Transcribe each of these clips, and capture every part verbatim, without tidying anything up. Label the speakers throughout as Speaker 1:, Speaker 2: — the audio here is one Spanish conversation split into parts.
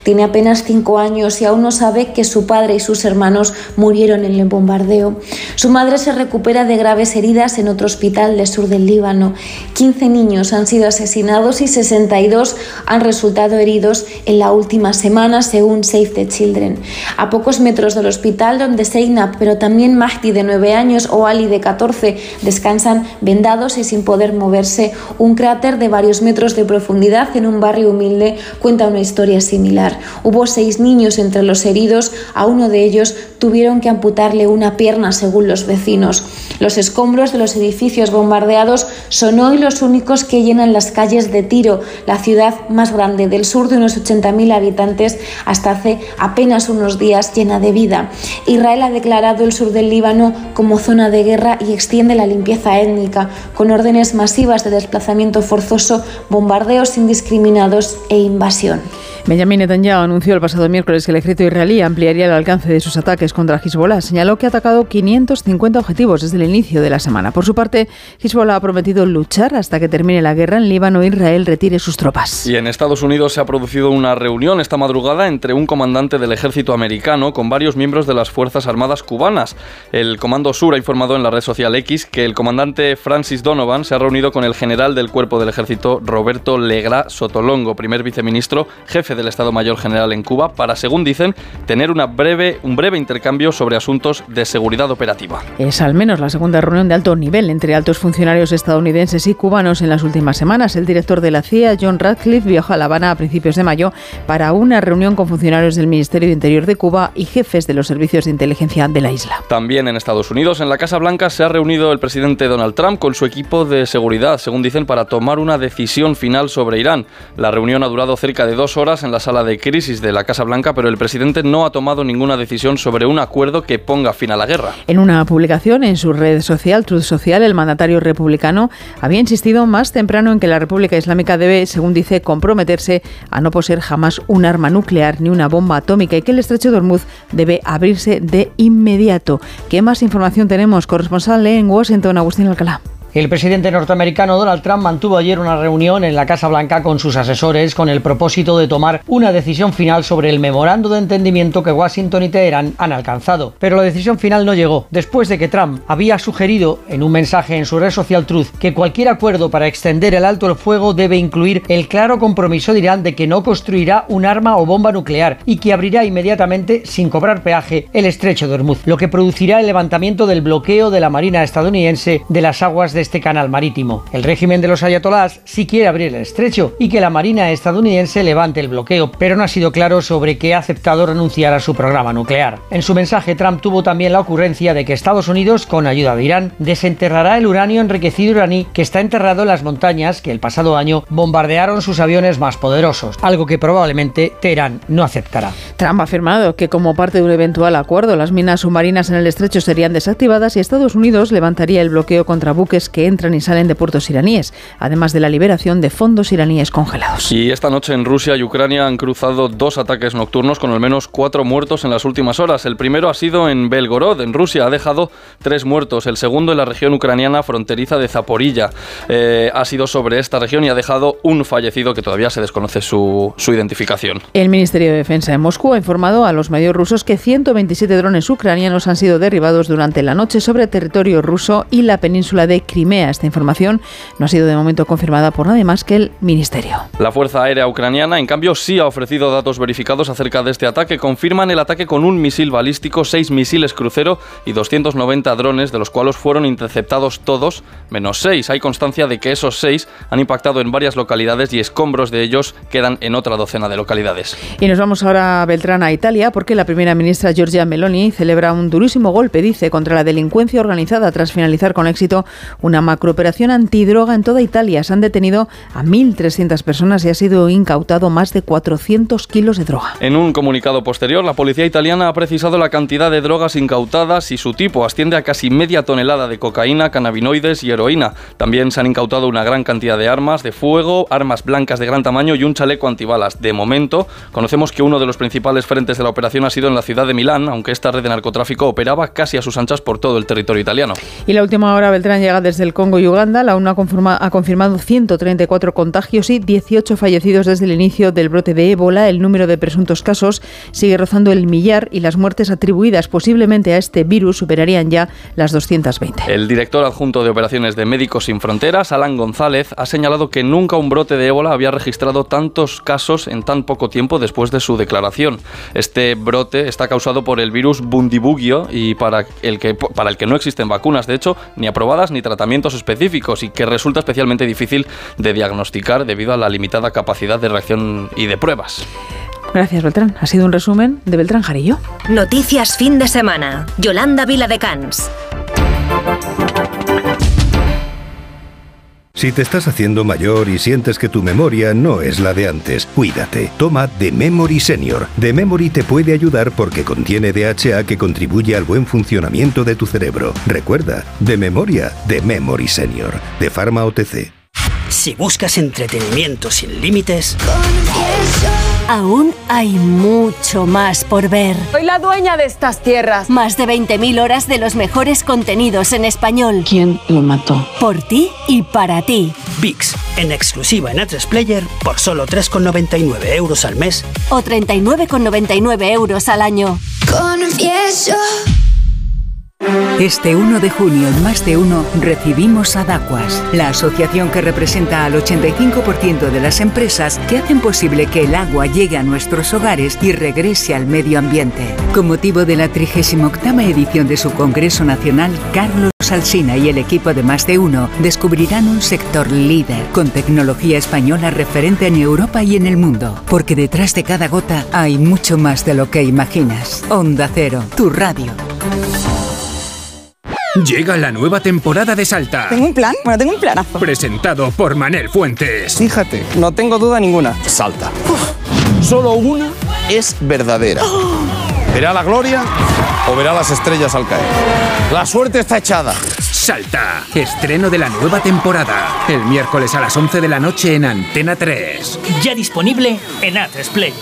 Speaker 1: Tiene apenas cinco años y aún no sabe que su padre y sus hermanos murieron en el bombardeo. Su madre se recupera de graves heridas en otro hospital del sur del Líbano. quince niños han sido asesinados y sesenta y dos han resultado heridos en la última semana, según Save the Children. A pocos metros del hospital donde Seinab, pero también Mahdi de nueve años o Ali de catorce descansan vendados y sin poder moverse, un cráter de varios metros de profundidad en un barrio humilde cuenta una historia similar. Hubo seis niños entre los heridos, a uno de ellos tuvieron que amputarle una pierna según los vecinos. Los escombros de los edificios bombardeados son hoy los únicos que llenan las calles de Tiro, la ciudad más grande del sur de unos ochenta mil habitantes, hasta hace apenas unos días llena de vida. Israel ha declarado el sur del Líbano como zona de guerra y extiende la limpieza étnica, con órdenes masivas de desplazamiento forzoso, bombardeos indiscriminados e invasión.
Speaker 2: Benjamin Netanyahu anunció el pasado miércoles que el ejército israelí ampliaría el alcance de sus ataques contra Hezbollah. Señaló que ha atacado quinientos cincuenta objetivos desde el inicio de la semana. Por su parte, Hezbollah ha prometido luchar hasta que termine la guerra en Líbano e Israel retire sus tropas.
Speaker 3: Y en Estados Unidos se ha producido una reunión esta madrugada entre un comandante del ejército americano con varios miembros de las Fuerzas Armadas cubanas. El Comando Sur ha informado en la red social X que el comandante Francis Donovan se ha reunido con el general del Cuerpo del Ejército Roberto Legrá Sotolongo, primer viceministro, jefe del Estado Mayor General en Cuba, para, según dicen, tener una breve, un breve intercambio sobre asuntos de seguridad operativa.
Speaker 2: Es al menos la segunda reunión de alto nivel entre altos funcionarios estadounidenses y cubanos en las últimas semanas. El director de la C I A, John Ratcliffe, viajó a La Habana a principios de mayo para una reunión con funcionarios del Ministerio de Interior de Cuba y jefes de los servicios de inteligencia de la isla.
Speaker 3: También en Estados Unidos, en la Casa Blanca, se ha reunido el presidente Donald Trump con su equipo de seguridad, según dicen, para tomar una decisión final sobre Irán. La reunión ha durado cerca de dos horas en la sala de crisis de la Casa Blanca, pero el presidente no ha tomado ninguna decisión sobre un acuerdo que ponga fin a la guerra.
Speaker 2: En una publicación en su red social, Truth Social, el mandatario republicano había insistido más temprano en que la República Islámica debe, según dice, comprometerse a no poseer jamás un arma nuclear ni una bomba atómica y que el estrecho de Hormuz debe abrirse de inmediato. ¿Qué más información tenemos? Corresponsal en Washington, Agustín Alcalá.
Speaker 4: El presidente norteamericano Donald Trump mantuvo ayer una reunión en la Casa Blanca con sus asesores con el propósito de tomar una decisión final sobre el memorando de entendimiento que Washington y Teherán han alcanzado. Pero la decisión final no llegó, después de que Trump había sugerido en un mensaje en su red social Truth que cualquier acuerdo para extender el alto el fuego debe incluir el claro compromiso de Irán de que no construirá un arma o bomba nuclear y que abrirá inmediatamente, sin cobrar peaje, el estrecho de Hormuz, lo que producirá el levantamiento del bloqueo de la Marina estadounidense de las aguas de este canal marítimo. El régimen de los ayatolás sí quiere abrir el estrecho y que la Marina estadounidense levante el bloqueo, pero no ha sido claro sobre qué ha aceptado renunciar a su programa nuclear. En su mensaje, Trump tuvo también la ocurrencia de que Estados Unidos, con ayuda de Irán, desenterrará el uranio enriquecido iraní que está enterrado en las montañas que el pasado año bombardearon sus aviones más poderosos, algo que probablemente Teherán no aceptará.
Speaker 2: Trump ha afirmado que como parte de un eventual acuerdo, las minas submarinas en el estrecho serían desactivadas y Estados Unidos levantaría el bloqueo contra buques que entran y salen de puertos iraníes, además de la liberación de fondos iraníes congelados.
Speaker 3: Y esta noche en Rusia y Ucrania han cruzado dos ataques nocturnos con al menos cuatro muertos en las últimas horas. El primero ha sido en Belgorod, en Rusia, ha dejado tres muertos. El segundo en la región ucraniana fronteriza de Zaporilla. Eh, ha sido sobre esta región y ha dejado un fallecido que todavía se desconoce su, su identificación.
Speaker 2: El Ministerio de Defensa de Moscú ha informado a los medios rusos que ciento veintisiete drones ucranianos han sido derribados durante la noche sobre territorio ruso y la península de Crimea. Esta información no ha sido de momento confirmada por nadie más que el Ministerio.
Speaker 3: La Fuerza Aérea Ucraniana, en cambio, sí ha ofrecido datos verificados acerca de este ataque. Confirman el ataque con un misil balístico, seis misiles crucero y doscientos noventa drones, de los cuales fueron interceptados todos, menos seis. Hay constancia de que esos seis han impactado en varias localidades y escombros de ellos quedan en otra docena de localidades.
Speaker 2: Y nos vamos ahora, Beltrán, a Italia, porque la primera ministra Giorgia Meloni celebra un durísimo golpe, dice, contra la delincuencia organizada tras finalizar con éxito una macrooperación antidroga en toda Italia. Se han detenido a mil trescientas personas y ha sido incautado más de cuatrocientos kilos de droga.
Speaker 3: En un comunicado posterior, la policía italiana ha precisado la cantidad de drogas incautadas y su tipo asciende a casi media tonelada de cocaína, cannabinoides y heroína. También se han incautado una gran cantidad de armas de fuego, armas blancas de gran tamaño y un chaleco antibalas. De momento, conocemos que uno de los principales frentes de la operación ha sido en la ciudad de Milán, aunque esta red de narcotráfico operaba casi a sus anchas por todo el territorio italiano.
Speaker 2: Y la última hora, Beltrán, llega desde del Congo y Uganda, la ONU ha, conforma, ha confirmado ciento treinta y cuatro contagios y dieciocho fallecidos desde el inicio del brote de ébola. El número de presuntos casos sigue rozando el millar y las muertes atribuidas posiblemente a este virus superarían ya las doscientas veinte.
Speaker 3: El director adjunto de operaciones de Médicos Sin Fronteras, Alan González, ha señalado que nunca un brote de ébola había registrado tantos casos en tan poco tiempo después de su declaración. Este brote está causado por el virus Bundibugyo y para el que, para el que no existen vacunas, de hecho, ni aprobadas ni tratamientos específicos, y que resulta especialmente difícil de diagnosticar debido a la limitada capacidad de reacción y de pruebas.
Speaker 2: Gracias, Beltrán. Ha sido un resumen de Beltrán Jarillo.
Speaker 5: Noticias fin de semana. Yolanda Viladecans.
Speaker 6: Si te estás haciendo mayor y sientes que tu memoria no es la de antes, cuídate. Toma The Memory Senior. The Memory te puede ayudar porque contiene D H A que contribuye al buen funcionamiento de tu cerebro. Recuerda, de memoria, The Memory Senior. De Pharma O T C.
Speaker 7: Si buscas entretenimiento sin límites,
Speaker 8: aún hay mucho más por ver.
Speaker 9: Soy la dueña de estas tierras.
Speaker 8: Más de veinte mil horas de los mejores contenidos en español.
Speaker 9: ¿Quién lo mató?
Speaker 8: Por ti y para ti.
Speaker 7: VIX, en exclusiva en A tres Player, por solo tres con noventa y nueve euros al mes.
Speaker 8: O treinta y nueve con noventa y nueve euros al año.
Speaker 10: Confieso. Este uno de junio en Más de Uno recibimos a Dacuas, la asociación que representa al ochenta y cinco por ciento de las empresas que hacen posible que el agua llegue a nuestros hogares y regrese al medio ambiente. Con motivo de la trigésima octava edición de su Congreso Nacional, Carlos Alsina y el equipo de Más de Uno descubrirán un sector líder con tecnología española referente en Europa y en el mundo, porque detrás de cada gota hay mucho más de lo que imaginas. Onda Cero, tu radio.
Speaker 11: Llega la nueva temporada de Salta.
Speaker 12: ¿Tengo un plan? Bueno, tengo un planazo.
Speaker 11: Presentado por Manel Fuentes.
Speaker 12: Fíjate, no tengo duda ninguna.
Speaker 13: Salta. Uf, solo una es verdadera. Oh. ¿Verá la gloria o verá las estrellas al caer? La suerte está echada.
Speaker 11: Salta. Estreno de la nueva temporada. El miércoles a las once de la noche en Antena tres.
Speaker 14: Ya disponible en A tres Play.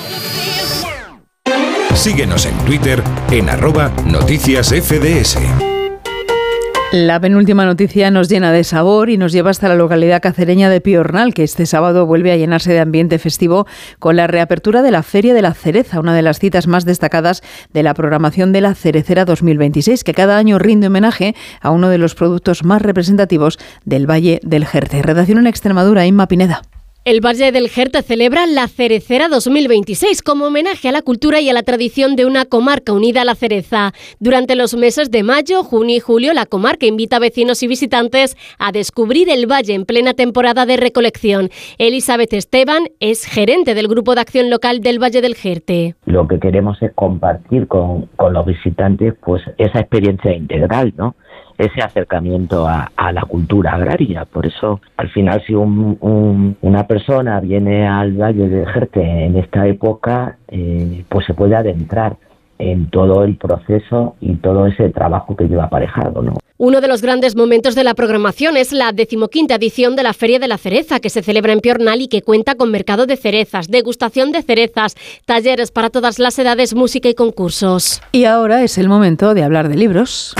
Speaker 6: Síguenos en Twitter en arroba noticias F D S.
Speaker 2: La penúltima noticia nos llena de sabor y nos lleva hasta la localidad cacereña de Piornal, que este sábado vuelve a llenarse de ambiente festivo con la reapertura de la Feria de la Cereza, una de las citas más destacadas de la programación de la Cerecera dos mil veintiséis, que cada año rinde homenaje a uno de los productos más representativos del Valle del Jerte. Redacción en Extremadura, Inma Pineda.
Speaker 15: El Valle del Jerte celebra la Cerecera dos mil veintiséis como homenaje a la cultura y a la tradición de una comarca unida a la cereza. Durante los meses de mayo, junio y julio, la comarca invita a vecinos y visitantes a descubrir el valle en plena temporada de recolección. Elizabeth Esteban es gerente del Grupo de Acción Local del Valle del Jerte.
Speaker 16: Lo que queremos es compartir con, con los visitantes pues esa experiencia integral, ¿no? Ese acercamiento a, a la cultura agraria. Por eso, al final, si un, un, una persona viene al Valle del Jerte en esta época, eh, pues se puede adentrar en todo el proceso y todo ese trabajo que lleva aparejado, ¿no?
Speaker 15: Uno de los grandes momentos de la programación es la decimoquinta edición de la Feria de la Cereza, que se celebra en Piornal y que cuenta con mercado de cerezas, degustación de cerezas, talleres para todas las edades, música y concursos.
Speaker 2: Y ahora es el momento de hablar de libros.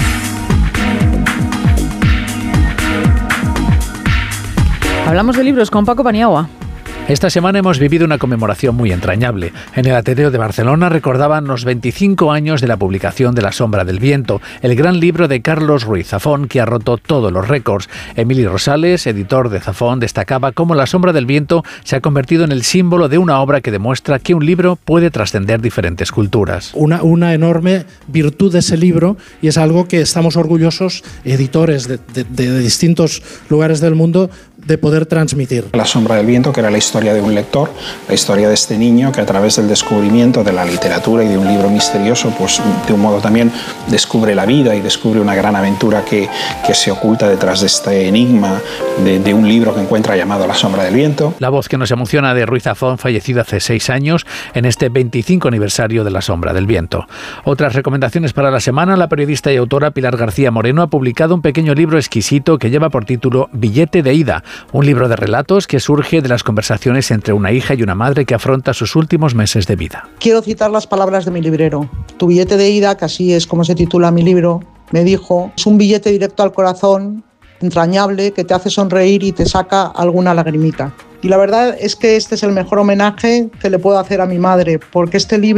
Speaker 2: Hablamos de libros con Paco Paniagua.
Speaker 17: Esta semana hemos vivido una conmemoración muy entrañable. En el Ateneo de Barcelona recordaban los veinticinco años de la publicación de La sombra del viento, el gran libro de Carlos Ruiz Zafón que ha roto todos los récords. Emili Rosales, editor de Zafón, destacaba cómo La sombra del viento se ha convertido en el símbolo de una obra que demuestra que un libro puede trascender diferentes culturas.
Speaker 18: Una, una enorme virtud de ese libro, y es algo que estamos orgullosos, editores de, de, de distintos lugares del mundo, de poder transmitir.
Speaker 19: La sombra del viento, que era la historia de un lector, la historia de este niño que a través del descubrimiento de la literatura y de un libro misterioso, pues de un modo también descubre la vida y descubre una gran aventura que, que se oculta detrás de este enigma de, de un libro que encuentra llamado La sombra del viento.
Speaker 17: La voz que nos emociona de Ruiz Zafón, fallecido hace seis años en este veinticinco aniversario de La sombra del viento. Otras recomendaciones para la semana: la periodista y autora Pilar García Moreno ha publicado un pequeño libro exquisito que lleva por título Billete de ida, un libro de relatos que surge de las conversaciones entre una hija y una madre que afronta sus últimos meses de vida.
Speaker 20: Quiero citar las palabras de mi librero. Tu billete de ida, que así es como se titula mi libro, me dijo: es un billete directo al corazón entrañable que te hace sonreír y te saca alguna lagrimita. Y la verdad es que este es el mejor homenaje que le puedo hacer a mi madre, porque este libro